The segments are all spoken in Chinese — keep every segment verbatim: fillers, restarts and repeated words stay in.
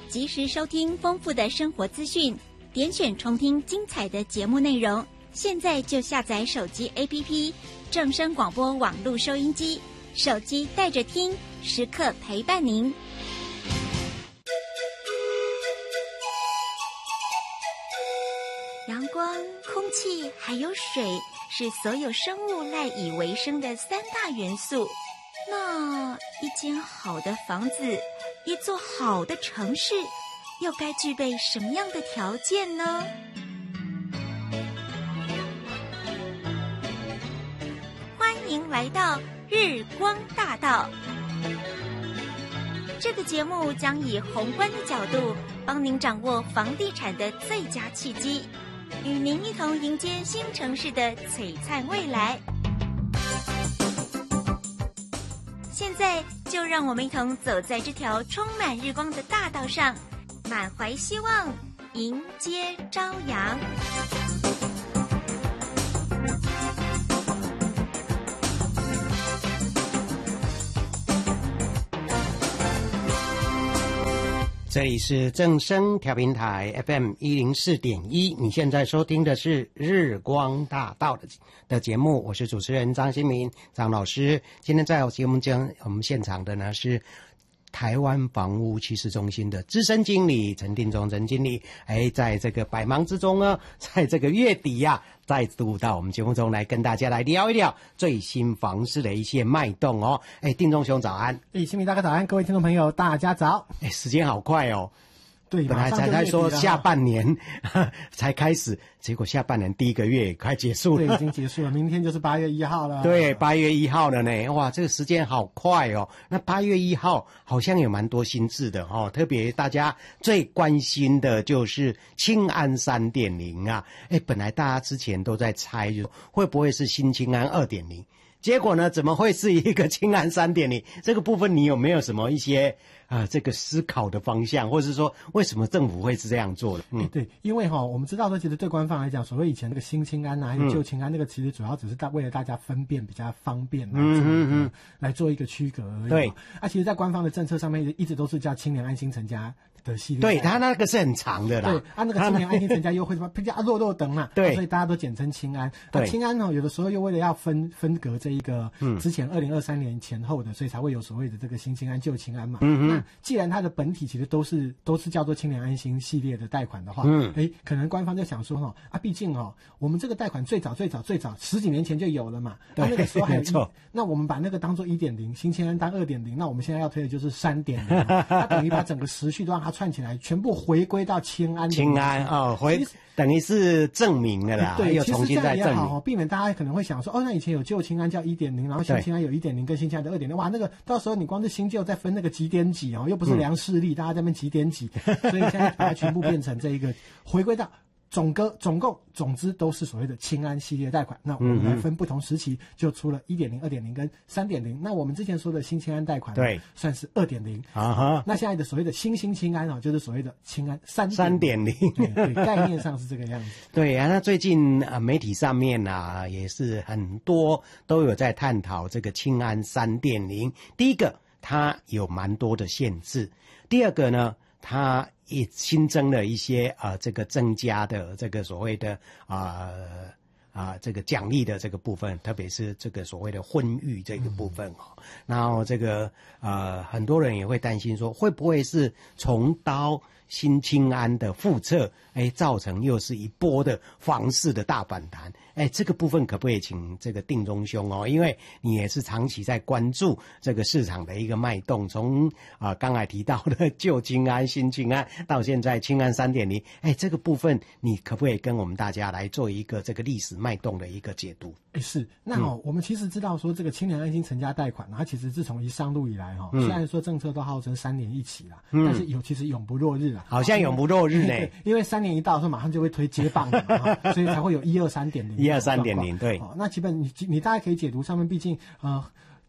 及时收听丰富的生活资讯，点选重听精彩的节目内容。现在就下载手机 A P P 正声广播网络收音机，手机带着听，时刻陪伴您。阳光、空气还有水是所有生物赖以为生的三大元素。那一间好的房子，一座好的城市，又该具备什么样的条件呢？欢迎来到日光大道。这个节目将以宏观的角度，帮您掌握房地产的最佳契机，与您一同迎接新城市的璀璨未来。现在就让我们一同走在这条充满日光的大道上，满怀希望，迎接朝阳。 这里是正声调频台 F M 一零四点一，你现在收听的是日光大道的的节目，我是主持人张新民张老师。今天在节目中我们现场的呢是台湾房屋趋势中心的资深经理陈定中陈经理，哎，在这个百忙之中呢，在这个月底呀、啊，再度到我们节目中来跟大家来聊一聊最新房市的一些脉动哦。哎，定中兄早安！ 哎，新民大哥早安，各位听众朋友大家早！ 哎，时间好快哦。 对， 本来才才说下半年才开始，结果下半年第一个月快结束了。 对，已经结束了，明天就是八月一号了。 对，八月一号了呢，哇，这个时间好快哦。那八月一号好像有蛮多新制的哦，特别大家最关心的就是青安 三点零 啊。哎，本来大家之前都在猜，就会不会是新青安 二点零？结果呢，怎么会是一个青安 三点零？ 这个部分你有没有什么一些啊、呃、这个思考的方向，或者是说为什么政府会是这样做的？嗯， 对，因为哈、哦，我们知道说，其实对官方来讲，所谓以前那个新青安啊，还有旧青安，那个其实主要只是大为了大家分辨比较方便来做、嗯嗯嗯、来做一个区隔而已。 对， 啊，其实，在官方的政策上面一直都是叫青年安心成家的系列。 对，他那个是很长的啦。 对，啊，那个青年安心成家优惠什么，比较弱弱等嘛。 对、 啊，所以大家都简称青安。对，啊、青安哦，有的时候又为了要分分隔这一个，嗯，之前二零二三年前后的，所以才会有所谓的这个新青安、旧青安嘛。嗯嗯。那既然它的本体其实都是都是叫做青年安心系列的贷款的话，嗯，哎，可能官方就想说哈，啊，毕竟哦，我们这个贷款最早最早最早十几年前就有了嘛。对。啊、那个时候还有，那我们把那个当做一点零，新青安当二点零，那我们现在要推的就是三点零，它等于把整个时序都让它串起来，全部回归到青安。 青安哦，回。等于是证明了啦， 对， 又重新再证明， 其实这样也好，避免大家可能会想说，哦，那以前有旧青安叫一点零，然后新青安有一点零跟新青安的二点零，哇，那个到时候你光是新旧再分那个几点几哦，又不是量视力，嗯、大家在那边几点几，所以现在把它全部变成这一个回归到。总个总共总之都是所谓的青安系列贷款，那我们来分不同时期，就出了一点零、二点零跟三点零。那我们之前说的新青安贷款，对，算是二点零啊哈。那现在的所谓的新新青安啊，就是所谓的青安三三点零，对，概念上是这个样子。 对啊，那最近啊媒体上面啊也是很多都有在探讨这个青安三点零。第一个，它有蛮多的限制；第二个呢，它也新增了一些啊、呃，这个增加的这个所谓的啊啊、呃、这个奖励的这个部分，特别是这个所谓的婚育这个部分哦。嗯、然后这个呃很多人也会担心说，会不会是重蹈新青安的覆辙，哎，造成又是一波的房市的大反弹。哎，这个部分可不可以请这个定中兄哦？因为你也是长期在关注这个市场的一个脉动，从啊、呃、刚才提到的旧青安、新青安到现在青安 三点零， 哎，这个部分你可不可以跟我们大家来做一个这个历史脉动的一个解读？ 哎，是。那哦、嗯，我们其实知道说这个青年安心成家贷款，它其实自从一上路以来哈、哦，嗯、虽然说政策都号称三年一期啦，嗯、但是有其实永不落日啦， 好像永不落日呢。 对，因为三年一到的时候，马上就会推接棒的嘛，所以才会有一二三点零。 一二三点零，对。 哦，那基本你你大概可以解读上面，毕竟呃。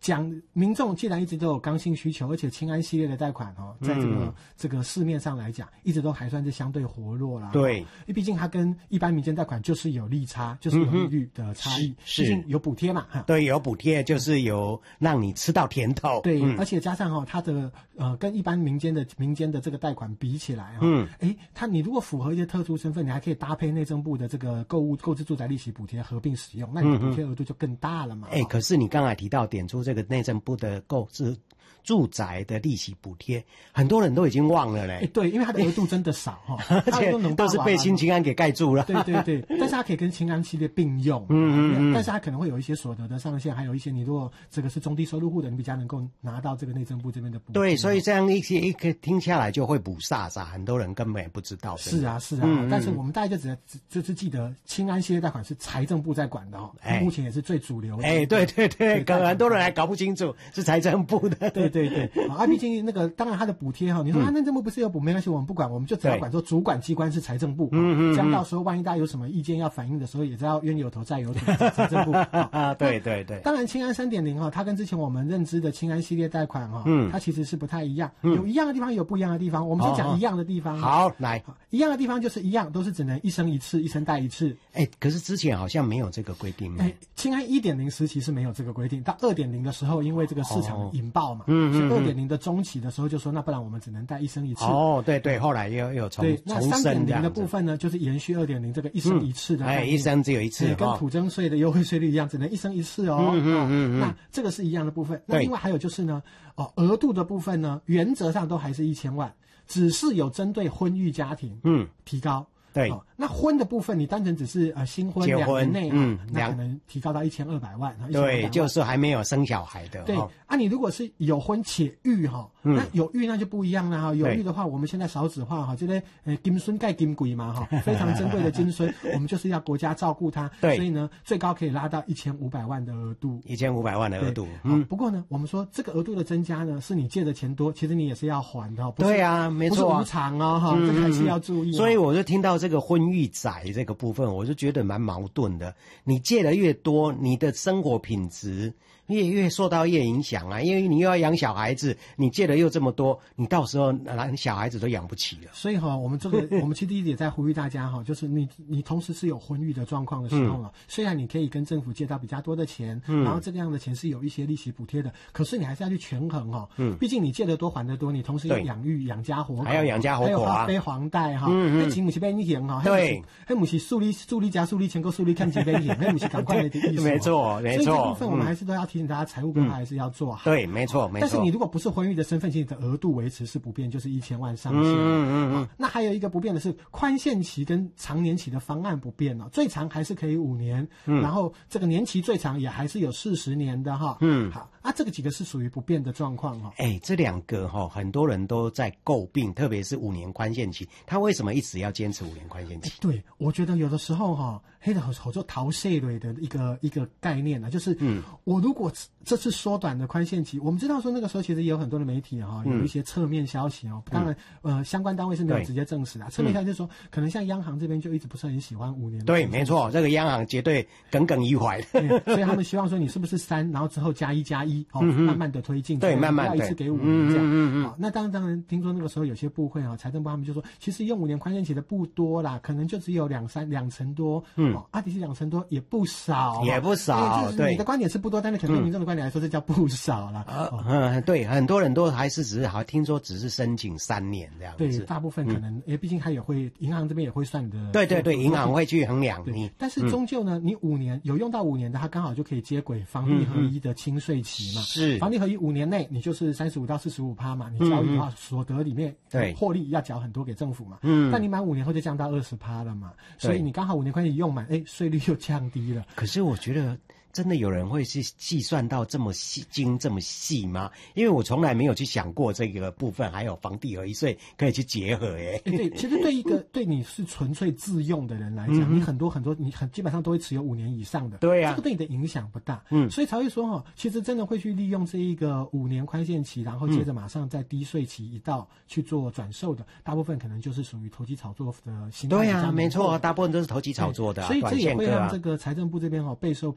讲民众既然一直都有刚性需求，而且青安系列的贷款哦，在这个、嗯、这个市面上来讲，一直都还算是相对活络啦。 对， 因为毕竟它跟一般民间贷款就是有利差，就是有利率的差异， 是毕竟有补贴嘛。 对，有补贴就是有让你吃到甜头。 对， 嗯、 而且加上哈、哦，它的呃跟一般民间的民间的这个贷款比起来哈、哦， 嗯， 哎，它你如果符合一些特殊身份，你还可以搭配内政部的这个购物购置住宅利息补贴合并使用，那你的补贴额度就更大了嘛。 哎、嗯，可是你刚才提到点出这个内政部的购置住宅的利息补贴，很多人都已经忘了嘞。 哎，对，因为它的额度真的少哈， 而且都是被新青安给盖住了。 对对对，但是它可以跟青安系列并用。嗯嗯嗯。但是它可能会有一些所得的上限，还有一些你如果这个是中低收入户的，你比较能够拿到这个内政部这边的补贴。 对，所以这样一些一个听下来就会补煞煞，很多人根本也不知道。 是啊是啊，嗯嗯，但是我们大家就只就是记得青安系列贷款是财政部在管的哦，哎，目前也是最主流的。 哎，对对对，可能很多人还搞不清楚是财政部的。 对对对，啊，毕竟那个当然它的补贴哈，你说啊内政部不是有补，没关系，我们不管，我们就只要管说主管机关是财政部，嗯嗯，这样到时候万一大家有什么意见要反映的时候，也知道冤有头债有主，财政部啊，对对对。 当然青安 三点零 哈，它跟之前我们认知的青安系列贷款哈，嗯，它其实是不太一样，有一样的地方，有不一样的地方。我们先讲一样的地方。 好，来， 一样的地方就是一样，都是只能一生一次，一生贷一次。 哎，可是之前好像没有这个规定。 哎，青安 一点零 时期是没有这个规定，到 二点零 的时候，因为这个市场引爆嘛，嗯，所以 二点零 的中期的时候就说，那不然我们只能贷一生一次。 哦，对对，后来又又重对，那 三点零 的部分呢，就是延续 二点零 这个一生一次的。 哎，一生只有一次， 跟土增税的优惠税率一样，只能一生一次哦。嗯嗯嗯。那这个是一样的部分。那另外还有就是呢，哦，额度的部分呢，原则上都还是一千万，只是有针对婚育家庭，嗯，提高。 对、 哦，那婚的部分，你单纯只是呃新婚两年内，嗯，那可能提高到一千二百万。 对，就是还没有生小孩的。 对、 哦、 啊，你如果是有婚且育哈、哦嗯，那有育那就不一样了哈。有育的话，我们现在少子化哈，这个呃金孙盖金贵嘛哈，非常珍贵的金孙，我们就是要国家照顾他。对，所以呢，最高可以拉到一千五百万的额度。 一千五百万的额度。 嗯，不过呢，我们说这个额度的增加呢，是你借的钱多，其实你也是要还的。 对啊，没错、啊， 不是无偿哦哈、嗯，这个还是要注意、哦。 所以我就听到这个婚育宅这个部分，我就觉得蛮矛盾的。你借的越多，你的生活品质越越受到越影响啊，因为你又要养小孩子，你借的又这么多，你到时候连小孩子都养不起了。 所以哈、哦，我们这个我们其实也在呼吁大家哈，就是你你同时是有婚育的状况的时候啊、嗯，虽然你可以跟政府借到比较多的钱，嗯、然后这个样的钱是有一些利息补贴的，可是你还是要去权衡哈、哦，嗯，毕竟你借的多还的多，你同时要养育养家活口， 还要养家活口啊， 还有背房贷哈，那钱不是被你还哈， 对， 那不是数理数理加数理钱够数理看几倍钱，那不是赶快的意思。 没错没错， 所以这部分我们还是都要提醒大家，财务规划还是要做好。 对，没错没错。 但是你如果不是婚育的身份，其实你的额度维持是不变，就是一千万上限。嗯嗯嗯。那还有一个不变的是宽限期跟长年期的方案不变哦，最长还是可以五年，嗯，然后这个年期最长也还是有四十年的哈。嗯，好，啊，这个几个是属于不变的状况哈。 哎，这两个哈，很多人都在诟病，特别是五年宽限期，他为什么一直要坚持五年宽限期？ 对，我觉得有的时候哈，黑的好做逃税类的一个一个概念呢，就是嗯，我如果这次缩短的宽限期，我们知道说那个时候其实也有很多的媒体哈，有一些侧面消息哦，当然呃相关单位是没有直接证实的，侧面消息就是说可能像央行这边就一直不是很喜欢五年。 对，没错，这个央行绝对耿耿于怀， 所以他们希望说你是不是三，然后之后加一加一，哦，慢慢的推进， 对，慢慢不要一次给五年这样。嗯嗯。那当然当然，听说那个时候有些部会啊，财政部他们就说，其实用五年宽限期的不多啦，可能就只有两三两成多，嗯，阿迪是两成多也不少， 也不少，对， 你的观点是不多，但是可能对民众的观点来说，这叫不少了。 嗯，对，很多人都还是只是好像听说只是申请三年这样子， 对，大部分可能，因为毕竟他也会，银行这边也会算你的， 对对对，银行会去衡量你， 但是终究呢，你五年有用到五年的，它刚好就可以接轨房地合一的清税期嘛，是，房地合一五年内你就是三十五到四十五趴嘛，你交易的话所得里面对获利要缴很多给政府嘛，嗯，但你满五年后就降到二十趴了嘛，所以你刚好五年宽限期用满，哎，税率又降低了。 可是我觉得真的有人会去计算到这么细精这么细吗？因为我从来没有去想过这个部分，还有房地合一税可以去结合诶、 欸。对，其实对一个对你是纯粹自用的人来讲，嗯、你很多很多你很基本上都会持有五年以上的， 对呀、啊， 这个对你的影响不大，嗯，所以才会说哈，其实真的会去利用这一个五年宽限期，然后接着马上在低税期一到去做转售的，大部分可能就是属于投机炒作的心态。 对呀、啊，没错，大部分都是投机炒作的、啊， 所以这也会让这个财政部这边哈备受批评的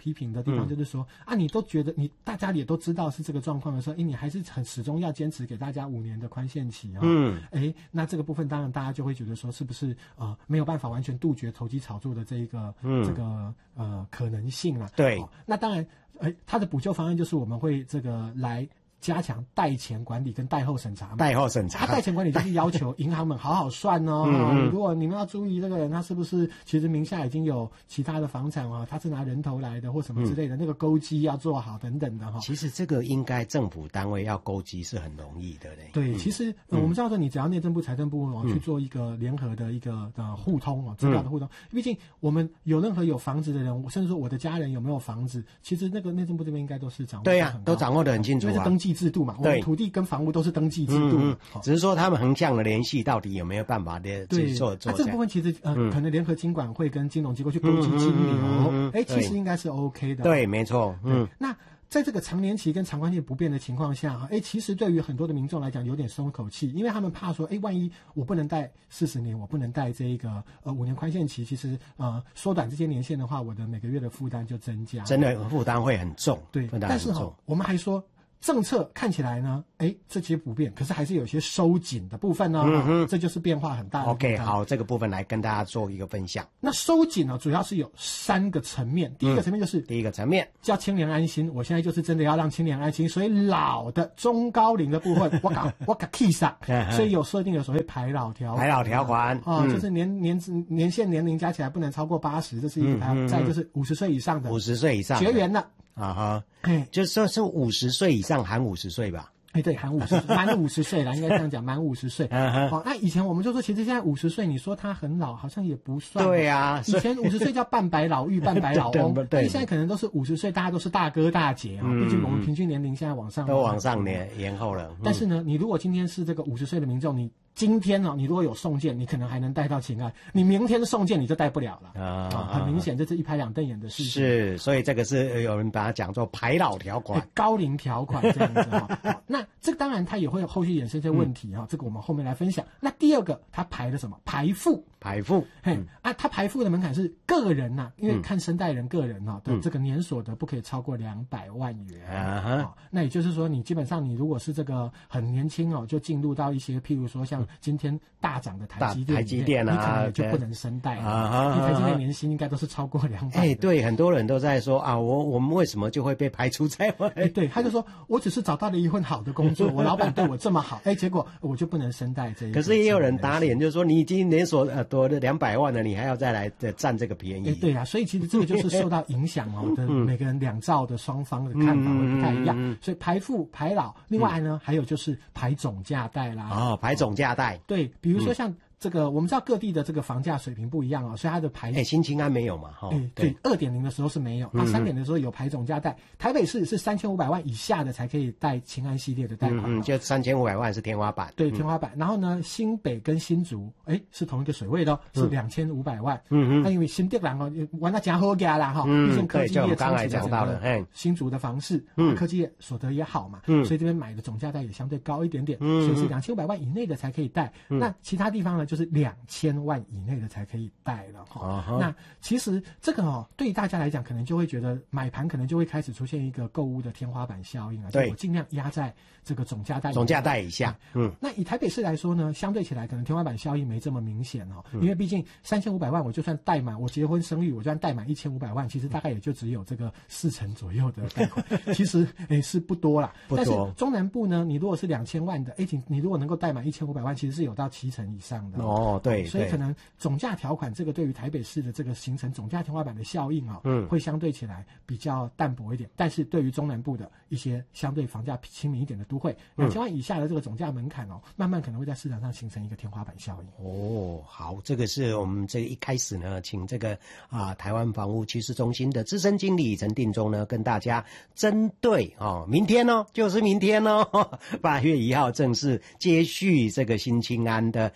地方就是说、嗯、啊，你都觉得你大家也都知道是这个状况的时候，哎，你还是很始终要坚持给大家五年的宽限期啊、哦。嗯，哎，那这个部分当然大家就会觉得说，是不是呃没有办法完全杜绝投机炒作的这一个、嗯、这个呃可能性啊？ 对、 哦，那当然，哎，它的补救方案就是我们会这个来。加强贷前管理跟贷后审查。 贷后审查， 他贷前管理就是要求银行们好好算哦。嗯嗯，如果你们要注意这个人，他是不是其实名下已经有其他的房产啊？他是拿人头来的或什么之类的，嗯、那个勾稽要做好等等的哈。 其实这个应该政府单位要勾稽是很容易的嘞。 对，嗯、其实、呃、我们知道说，你只要内政部、财政部哦、嗯、去做一个联合的一个呃互通哦，资料的互通。毕竟我们有任何有房子的人，甚至说我的家人有没有房子，其实那个内政部这边应该都是掌握对呀、啊，都掌握得很清楚啊。 因为是登记制度嘛。对。土地跟房屋都是登记制度， 嗯嗯、只是说他们横向的联系到底有没有办法的对做做、 啊？这部分其实呃、嗯，可能联合金管会跟金融机构去勾稽金流，哎、嗯，其实应该是 OK 的。 对，没错，嗯， 那。在这个长年期跟长宽限不变的情况下，哈，哎，其实对于很多的民众来讲有点松口气，因为他们怕说，哎，万一我不能贷四十年，我不能贷这一个呃五年宽限期，其实呃缩短这些年限的话，我的每个月的负担就增加， 真的负担会很重。 对，但是哈，我们还说。政策看起来呢，哎，这些不变，可是还是有些收紧的部分呢、哦嗯哼，这就是变化很大的。 OK， 好，这个部分来跟大家做一个分享。 那收紧呢，主要是有三个层面。第一个层面就是、 嗯、第一个层面叫青年安心，我现在就是真的要让青年安心，所以老的、中高龄的部分，我搞我搞 key 上，所以有设定的所谓排老条款。 排老条款啊、嗯，就是年年年限年龄加起来不能超过八十，这是一个排。嗯、再就是五十岁以上的， 五十岁以上绝缘了。 啊哈，哎，就是说是五十岁以上含五十岁吧？ 哎，对，含五十，满五十岁了，应该这样讲，满五十岁。好、哦，那以前我们就说，其实现在五十岁，你说他很老，好像也不算。 对啊， 以前五十岁叫半百老妪、半百老翁，那现在可能都是五十岁，大家都是大哥大姐啊、哦。毕竟我们平均年龄现在往上， 都往上年延后了。 但是呢，你如果今天是这个五十岁的民众，你今天呢、哦，你如果有送件，你可能还能带到秦安；你明天送件，你就带不了了啊、哦！很明显，这是一拍两瞪眼的事情。 是，所以这个是有人把它讲作排老条款、 高龄条款这样子哈、哦。那这个当然它也会后续衍生一些问题哈、嗯，这个我们后面来分享。那第二个，它排了什么？排富。 排富， 嘿、嗯、啊，它排富的门槛是个人呐、啊，因为看生代人个人哈、啊、的、嗯、这个年所得不可以超过两百万元啊哈、哦。那也就是说，你基本上你如果是这个很年轻哦，就进入到一些譬如说像今天大涨的台积电， 台积电啊， 你可能也就不能生代啊。因为台积电年薪应该都是超过两百。 哎，对，很多人都在说啊，我我们为什么就会被排除在外？ 哎，对，他就说我只是找到了一份好的工作，我老板对我这么好，哎，结果我就不能生代这一。 可是也有人打脸，就是说你已经年所呃多的两百万。那你还要再来占这个便宜？ 哎，对啊，所以其实这个就是受到影响哦的每个人两造的双方的看法会不太一样，嗯嗯嗯、所以排富排老，另外呢、嗯、还有就是排总价贷啦。 哦，排总价贷， 对，比如说像。嗯这个我们知道各地的这个房价水平不一样哦，所以它的排哎，新青安没有嘛？哈、哦， 哎，对，二点零的时候是没有，那三点零的时候有排总价贷。台北市是三千五百万以下的才可以贷青安系列的贷款、哦， 嗯，就三千五百万是天花板， 对，天花板。嗯、然后呢，新北跟新竹哎是同一个水位的、哦，是两千五百万。嗯嗯，那因为新店人哦玩到加好家啦哈，毕竟科技业刚才讲到了， 哎，新竹的房市，嗯，科技业所得也好嘛，嗯，所以这边买的总价贷也相对高一点点，嗯，所以是两千五百万以内的才可以贷。嗯、那其他地方呢，就是两千万以内的才可以贷了哈、uh-huh. 那其实这个哦，对于大家来讲，可能就会觉得买盘可能就会开始出现一个购物的天花板效应啊。对，我尽量压在这个总价贷总价贷以下。嗯， 那以台北市来说呢，相对起来可能天花板效应没这么明显哦，嗯、因为毕竟三千五百万，我就算贷满，我结婚生育，我就算贷满一千五百万，其实大概也就只有这个四成左右的贷款，其实诶是不多啦。 不多。 但是中南部呢，你如果是两千万的，诶，你如果能够贷满一千五百万，其实是有到七成以上的哦。对， 所以可能总价条款这个对于台北市的这个形成总价天花板的效应啊、哦，嗯，会相对起来比较淡薄一点。但是对于中南部的一些相对房价亲民一点的都会，两千万以下的这个总价门槛哦，慢慢可能会在市场上形成一个天花板效应。 哦，好，这个是我们这一开始呢，请这个啊台湾房屋趋势中心的资深经理陈定中呢，跟大家针对哦，明天哦，就是明天哦，八月一号正式接续这个新青安的青安。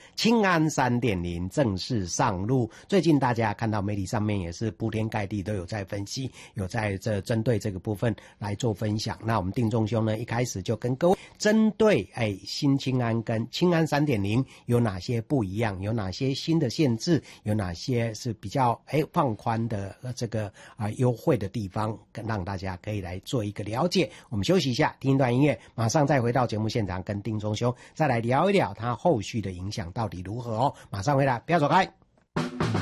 安 三点零 正式上路。最近大家看到媒体上面也是铺天盖地都有在分析，有在这针对这个部分来做分享。那我们定中兄呢，一开始就跟各位针对哎新青安跟青安 三点零 有哪些不一样，有哪些新的限制，有哪些是比较哎放宽的这个啊优惠的地方，让大家可以来做一个了解。我们休息一下，听一段音乐，马上再回到节目现场，跟定中兄再来聊一聊他后续的影响到底如何哦。马上回来，不要走开。